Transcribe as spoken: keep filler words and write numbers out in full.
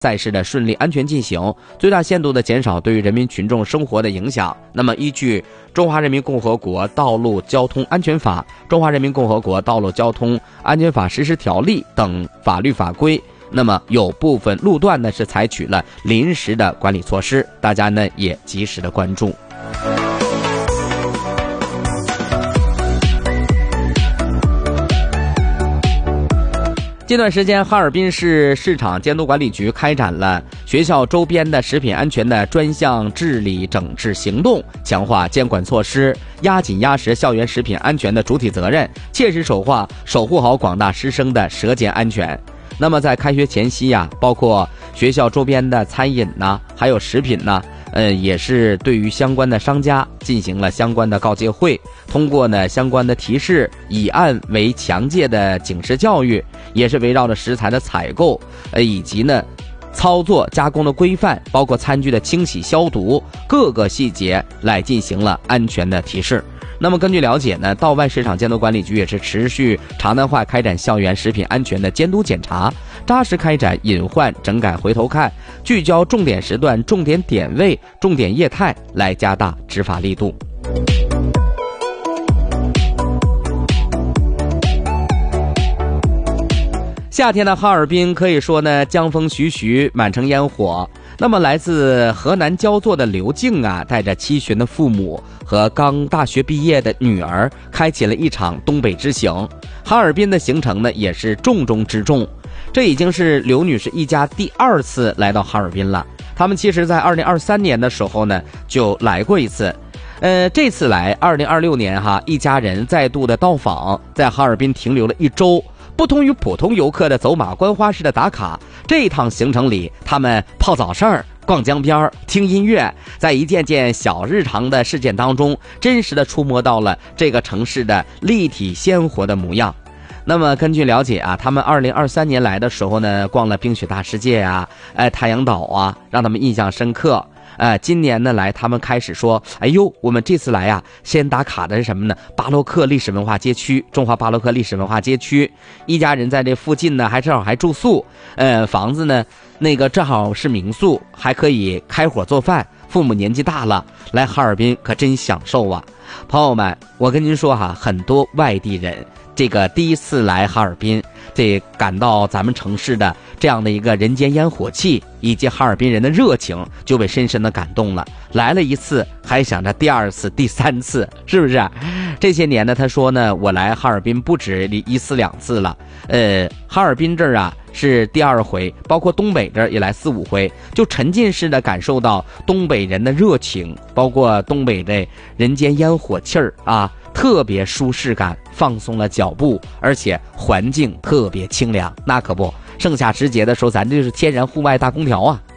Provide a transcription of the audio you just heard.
赛事的顺利安全进行，最大限度的减少对于人民群众生活的影响。那么依据《中华人民共和国道路交通安全法》、《中华人民共和国道路交通安全法实施条例》等法律法规，那么有部分路段呢是采取了临时的管理措施，大家呢也及时的关注。近段时间，哈尔滨市市场监督管理局开展了学校周边的食品安全的专项治理整治行动，强化监管措施，压紧压实校园食品安全的主体责任，切实守化守护好广大师生的舌尖安全。那么在开学前夕呀、啊，包括学校周边的餐饮呐、啊，还有食品呐、啊。呃，也是对于相关的商家进行了相关的告诫会，通过呢相关的提示，以案为强戒的警示教育，也是围绕着食材的采购，呃以及呢操作加工的规范，包括餐具的清洗消毒各个细节来进行了安全的提示。那么根据了解呢，道外市场监督管理局也是持续常态化开展校园食品安全的监督检查，扎实开展隐患整改回头看，聚焦重点时段、重点点位、重点业态来加大执法力度。夏天的哈尔滨可以说呢江风徐徐，满城烟火。那么来自河南焦作的刘静啊，带着七旬的父母和刚大学毕业的女儿，开启了一场东北之行。哈尔滨的行程呢也是重中之重，这已经是刘女士一家第二次来到哈尔滨了。他们其实在二零二三年的时候呢就来过一次，呃，这次来二零二六年哈，一家人再度的到访，在哈尔滨停留了一周。不同于普通游客的走马观花式的打卡，这一趟行程里，他们泡早市、逛江边、听音乐，在一件件小日常的事件当中，真实的触摸到了这个城市的立体鲜活的模样。那么根据了解啊，他们二零二三年来的时候呢，逛了冰雪大世界啊，哎太阳岛啊，让他们印象深刻。呃，今年呢来，他们开始说，哎呦，我们这次来啊，先打卡的是什么呢？巴洛克历史文化街区，中华巴洛克历史文化街区，一家人在这附近呢，还正好还住宿，呃，房子呢，那个正好是民宿，还可以开火做饭。父母年纪大了，来哈尔滨可真享受啊！朋友们，我跟您说哈，很多外地人这个第一次来哈尔滨，这感到咱们城市的这样的一个人间烟火气，以及哈尔滨人的热情，就被深深的感动了。来了一次，还想着第二次、第三次，是不是？这些年呢，他说呢，我来哈尔滨不止一次两次了。呃，哈尔滨这儿啊是第二回，包括东北这儿也来四五回，就沉浸式的感受到东北人的热情，包括东北的人间烟火气儿啊。特别舒适感，放松了脚步，而且环境特别清凉。那可不，盛夏时节的时候，咱这就是天然户外大空调啊。